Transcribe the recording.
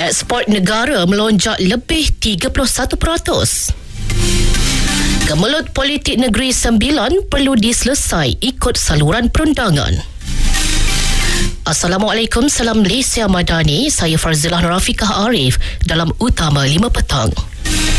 Ekspor negara melonjak lebih 31%. Gemulut politik negeri sembilan perlu diselesai ikut saluran perundangan. Assalamualaikum, salam Malaysia Madani. Saya Farzilah Rafiqah Arif dalam Utama 5 Petang.